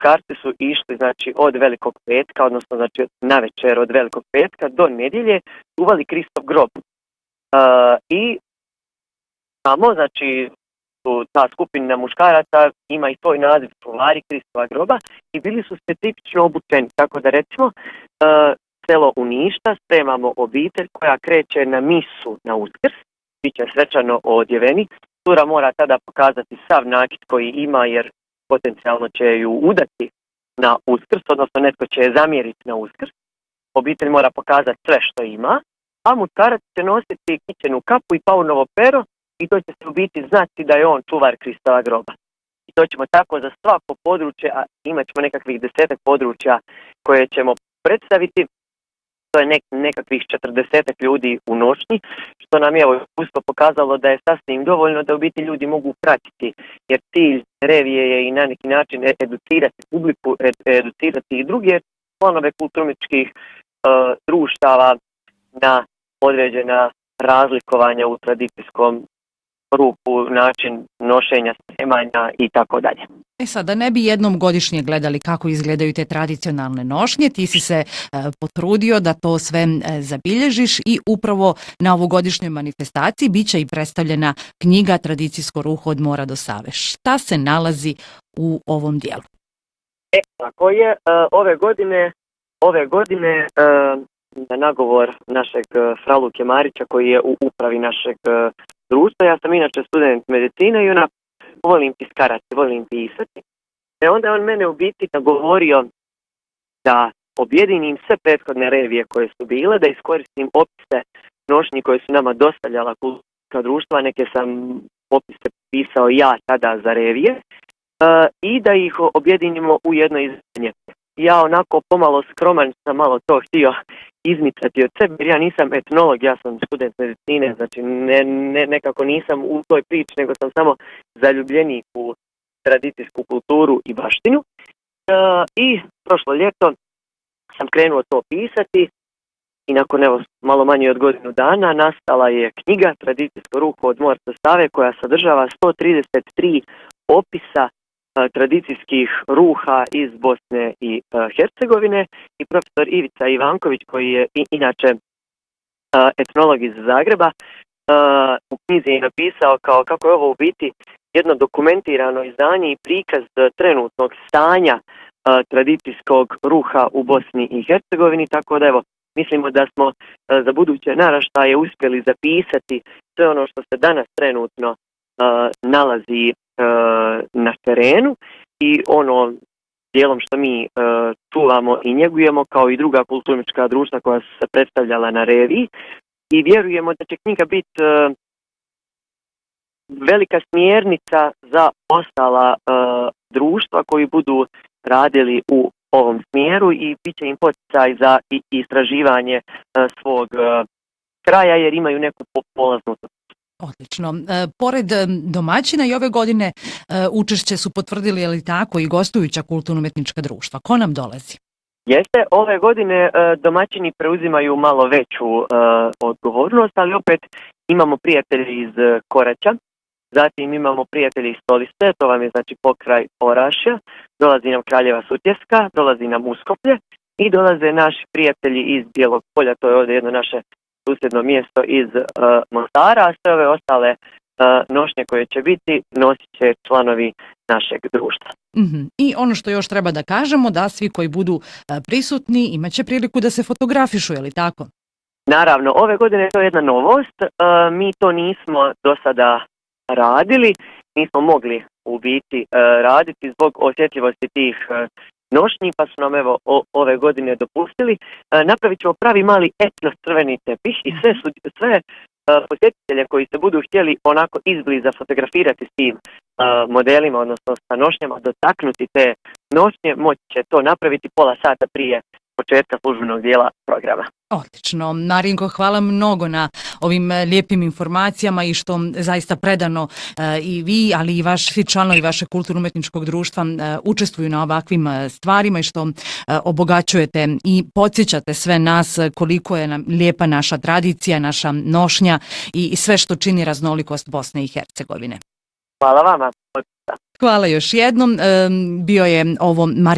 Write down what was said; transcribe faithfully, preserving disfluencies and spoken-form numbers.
muškarci su išli znači od Velikog petka, odnosno znači navečer od Velikog petka do nedjelje, čuvali Kristov grob. Uh, I tamo, znači, su, ta skupina muškaraca ima i svoj naziv čuvari Kristova groba i bili su specifično obučeni, tako da recimo uh, selo Uništa spremamo obitelj koja kreće na misu na Uskrs, bit će svečano odjeveni. Cura mora tada pokazati sav nakit koji ima jer potencijalno će ju udati na Uskrs, odnosno netko će je zamjeriti na Uskrs. Obitelj mora pokazati sve što ima, a muškarac će nositi kićenu kapu i paunovo pero i to će se u biti znati da je on čuvar Kristova groba. I to ćemo tako za svako područje, a imat ćemo nekakvih desetak područja koje ćemo predstaviti. To je nek, nekakvih četrdesetak ljudi u nošnji, što nam je usko pokazalo da je sasvim dovoljno da u biti ljudi mogu pratiti, jer cilj revije je i na neki način educirati publiku, educirati i druge članove kulturno-umjetničkih uh, društava na određena razlikovanja u tradicijskom ruku, način nošenja, spremanja i tako dalje. E sad, da ne bi jednom godišnje gledali kako izgledaju te tradicionalne nošnje, ti si se e, potrudio da to sve e, zabilježiš i upravo na ovogodišnjoj manifestaciji bit će i predstavljena knjiga Tradicijsko ruho od mora do Save. Šta se nalazi u ovom dijelu? E, tako je. E, ove godine, ove godine e, na nagovor našeg fra Luke Marića koji je u upravi našeg e, društva, ja sam inače student medicine i ona volim tiskarati, volim pisati. E onda je on mene u biti nagovorio da objedinim sve prethodne revije koje su bile, da iskoristim opise nošnji koje su nama dostavljala kulturna društva, neke sam opise pisao ja tada za revije, uh, i da ih objedinimo u jedno izdanje. Ja onako pomalo skroman sam malo to htio izmicati od sebe, jer ja nisam etnolog, ja sam student medicine, znači ne, ne, nekako nisam u toj priči, nego sam samo zaljubljenik u tradicijsku kulturu i baštinu. E, I prošlo ljeto sam krenuo to pisati i nakon evo malo manje od godinu dana nastala je knjiga Tradicijsko ruho od mora do Save koja sadržava sto trideset tri opisa tradicijskih ruha iz Bosne i uh, Hercegovine i profesor Ivica Ivanković koji je i, inače uh, etnolog iz Zagreba uh, u knjizi je napisao kao kako je ovo u biti jedno dokumentirano izdanje i prikaz trenutnog stanja uh, tradicijskog ruha u Bosni i Hercegovini, tako da evo mislimo da smo uh, za buduće naraštaje uspjeli zapisati sve ono što se danas trenutno uh, nalazi na terenu i ono dijelom što mi uh, čuvamo i njegujemo kao i druga kulturnička društva koja su se predstavljala na reviji i vjerujemo da će knjiga biti uh, velika smjernica za ostala uh, društva koji budu radili u ovom smjeru i bit će im poticaj za i, istraživanje uh, svog uh, kraja jer imaju neku polaznu. Odlično. E, pored domaćina i ove godine e, učešće su potvrdili, ali tako, i gostujuća kulturno-umjetnička društva. Ko nam dolazi? Jeste, ove godine e, domaćini preuzimaju malo veću e, odgovornost, ali opet imamo prijatelji iz Koraća, zatim imamo prijatelji iz Stolice, to vam je znači pokraj Orašja, dolazi nam Kraljeva Sutjeska, dolazi nam Uskoplje i dolaze naši prijatelji iz Bijelog Polja, to je ovdje jedno naše susjedno mjesto iz uh, Mostara, a sve ove ostale uh, nošnje koje će biti nosit će članovi našeg društva. Mm-hmm. I ono što još treba da kažemo, da svi koji budu uh, prisutni imat će priliku da se fotografišu, je li tako? Naravno, ove godine je to jedna novost, uh, mi to nismo do sada radili, nismo mogli u biti uh, raditi zbog osjetljivosti tih uh, nošnji, pa su nam evo o, ove godine dopustili. E, napravit ćemo pravi mali etno crveni tepih i sve, su, sve e, posjetitelje koji se budu htjeli onako izbliza fotografirati s tim e, modelima, odnosno sa nošnjama, dotaknuti te nošnje, moći će to napraviti pola sata prije početka službenog dijela programa. Odlično. Marinko, hvala mnogo na ovim lijepim informacijama i što zaista predano e, i vi, ali i vaš, svi članovi vašeg kulturno-umjetničkog društva e, učestvuju na ovakvim stvarima i što e, obogaćujete i podsjećate sve nas koliko je nam lijepa naša tradicija, naša nošnja i, i sve što čini raznolikost Bosne i Hercegovine. Hvala vama. Hvala još jednom. E, bio je ovo Marinko